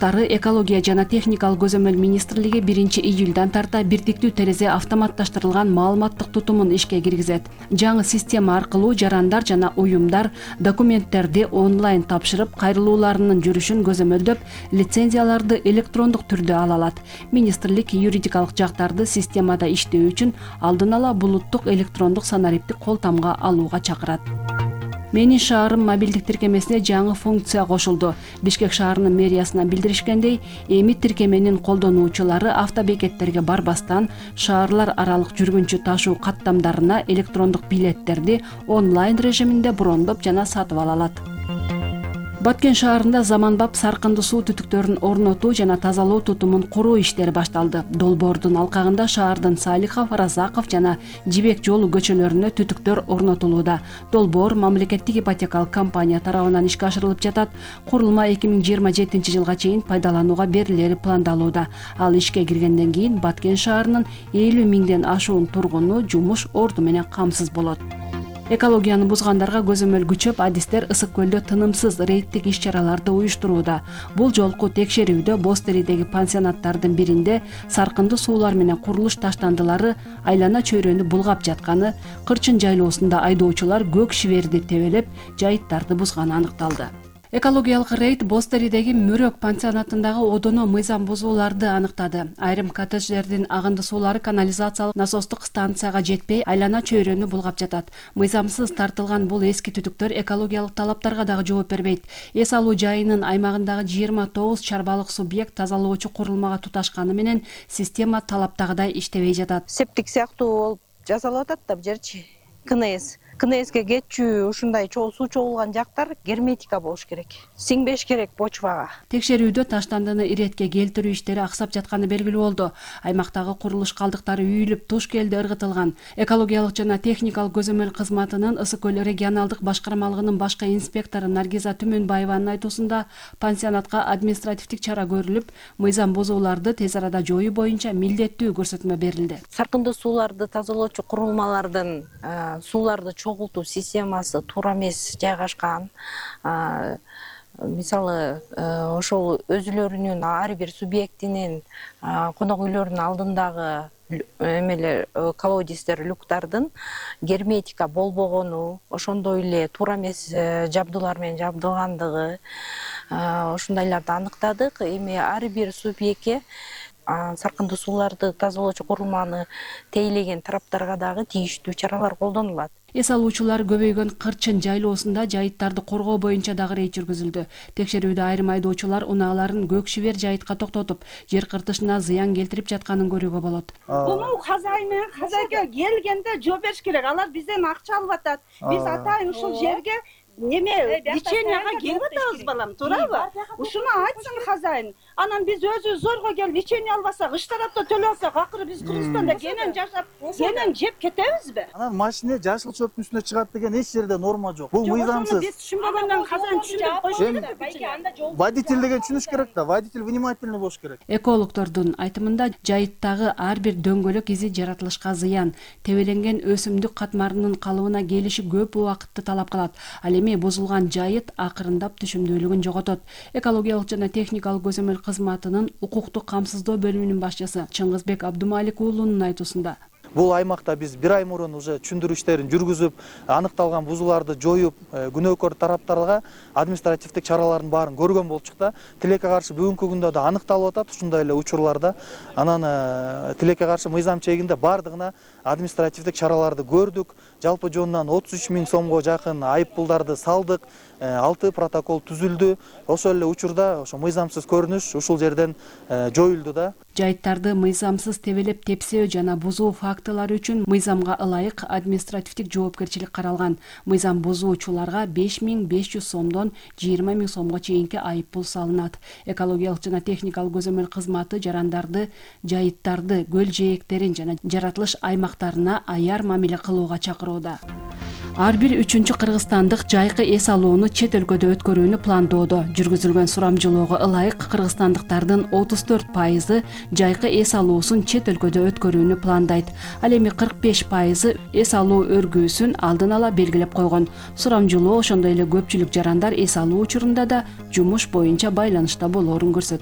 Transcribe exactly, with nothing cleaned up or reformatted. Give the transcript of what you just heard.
кыргызстандыктары экология жана техникалык көзөмөл министрлиги биринчи июлдан тарта биртиктүү терезе автоматташтырылган маалыматтык тутумун ишке киргизет. Жаңы система аркылуу жарандар жана уюмдар документтерди онлайн тапшырып, кайрылууларынын жүрүшүн көзөмөлдөп, лицензияларды электрондук түрдө ала алат. Министрлик юридикалык жактарды системада иштөө үчүн алдын ала булуттук электрондук санариптик кол тамга алууга чакырат. Менин шаарым мобилдик тиркемесине жаңы функция кошулду. Бишкек шаарынын мэриясынан билдиришкендей, эми тиркеменин колдонуучулары автобекеттерге барбастан шаарлар аралык жүргүнчү ташуу каттамдарына электрондук билеттерди онлайн режиминде брондоп жана сатып ала алат. Баткен шаарында заманбап саркынды суу түтүктөрүн орнотуу жана тазалоо тутумун куруу иштери башталды. Долбоордун алкагында шаардын Салихов, Разаков жана Жибек жолу көчөлөрүнө түтүктөр орнотулууда. Долбоор мамлекеттик ипотекалык компания тарабынан ишке ашырылып жатат. Курулма эки миң жыйырма жетинчи жылга чейин пайдаланууга берилери пландалууда. Ал ишке киргенден кийин Баткен шаарынын элүү миңден ашуун тургуну жумуш орду менен камсыз болот. Экологияны бузгандарга көзөмөл күчөп, адистер Ысык көлдө тынымсыз рейдтик иш-чараларды уюштурууда. Бул жолку текшерүүдө Бостеридеги пансионаттардын биринде саркынды суулар менен курулуш таштандылары айлана чөйрөнү булгап жатканы, Кырчын жайлоосунда айдоочулар көк шиверди тебелеп, жайыттарды бузганы аныкталды. Экологиялык рейд Бостеридеги Мөрөк пансионатындагы одоно мыйзам бузууларды аныктады. Айрым коттедждердин агынды суулары канализациялык насостук станцияга жетпей, айлана чөйрөнү булгап жатат. Мыйзамсыз тартылган бул эски түтүктөр экологиялык талаптарга дагы жооп бербейт. Эс алуу жайынын аймагындагы жыйырма тогуз чарбалык субъект тазалоочу курулмага туташканы менен система талаптагыдай иштебей жатат. Септик сыяктуу болуп жасалып атат да бу жерчи. КНС КНСке кетчү ушундай суу чогулган жактар герметика болуш керек. Сиңбеш керек почвага. Текшерүүдө таштандыны иретке келтирүү иштери аксап жатканы белгилүү болду. Аймактагы курулуш калдыктары үйүлүп, туш келди ыргытылган. Экологиялык жана техникалык көзөмөл кызматынын Ысык көл регионалдык башкармалыгынын башкы инспектору Наргиза Түмөнбаеванын айтуусунда, пансионатка административдик чара көрүлүп, мыйзам бузууларды тез арада жоюу боюнча милдеттүү көрсөтмө берилди. Саркынды сууларды тазалоочу курулмалардын сууларды чогултуу системасы туура эмес жайгашкан. Мисалы, ошол өзүлөрүнүн ар бир субъектинин конок үйлөрүнүн алдындагы эмелер колодистер, люктардын герметика болбогону, ошондой эле туура эмес жабдуулар менен жабдылгандыгы, ошондайларды аныктадык. Эми ар бир субъектке саркынды сууларды тазалоочу курулманы тейлеген тараптарга дагы тийиштүү чаралар колдонулат. Эс алуучулар көбөйгөн Кырчын жайлоосунда жайыттарды коргоо боюнча дагы рейд жүргүзүлдү. Текшерүүдө айрым айдоочулар унааларын көк шивер жайытка токтотуп, жер кыртышына зыян келтирип жатканын көрүүгө болот. Бул хозяин менен хозяйка келгенде жооп бериш керек. Алар бизден акча алып атат. Биз атайын ушул жерге неме леченияга келип атабыз, балам, туурабы? Ушуну айтсын хозяин. Анан биз өзүбүз зорго келип лечение албасак, ыш тарапта төлөп алсак, акыры биз Кыргызстанда кенен жашап, кенен жеп кетебизби? Анан машина жашыл чөптүн үстүнө чыгат деген эч жерде норма жок. Бул мыйзамсыз. Биз түшүнбөгөндөн хозяин түшүндүрүп койуш керек. Водитель деген түшүнүш керек да, водитель внимательный болуш керек. Экологдордун айтымында жайыттагы ар бир дөңгөлөк изи жаратылышка зыян, тебеленген өсүмдүк катмарынын калыбына келиши көп убакытты талап кылат. Ал эми бузулган жайыт акырындап түшүмдүүлүгүн жоготот. Экологиялык жана техникалык көзөмөл кызматынын укуктук камсыздоо бөлүмүнүн башчысы Чыңгызбек Абдумалик уулунун айтуусунда, Бул аймакта биз бир ай мурун уже түшүндүрүү иштерин жүргүзүп, аныкталган бузууларды жоюп, күнөөкөр тараптарга административдик чаралардын баарын көргөн болчук да. Тилекке каршы бүгүнкү күндө да аныкталып атат ушундай эле учурларда. Анан тилекке каршы мыйзам чегинде бардыгына административдик чараларды көрдүк. Жалпы жонунан отуз үч миң сомго жакын айып пулдарды салдык. алты протокол түзүлдү. Ошол эле учурда ошо мыйзамсыз көрүнүш ушул жерден жоюлду да. Жайыттарды мыйзамсыз тебелеп тепсөө жана бузуу фактылары үчүн мыйзамга ылайык административдик жоопкерчилик каралган. Мыйзам бузуучуларга беш миң беш жүз сомдон жыйырма миң сомго чейинки айып пул салынат. Экологиялык жана техникалык көзөмөл кызматы жарандарды, жайыттарды, көл жээктерин жана жаратылыш аймактарына аяр мамиле кылууга чакырууда. Ар бир үчүнчү кыргызстандык жайкы эс алууну чет өлкөдө өткөрүүнү пландоодо. Жүргүзүлгөн сурамжылоого ылайык кыргызстандыктардын отуз төрт пайызы жайкы эс алуусун чет өлкөдө өткөрүүнү пландайт. Ал эми кырк беш пайызы эс алуу өргүүсүн алдын ала белгилеп койгон. Сурамжылоо ошондой эле көпчүлүк жарандар эс алуу учурунда да жумуш боюнча байланышта болоорун көрсөтөт.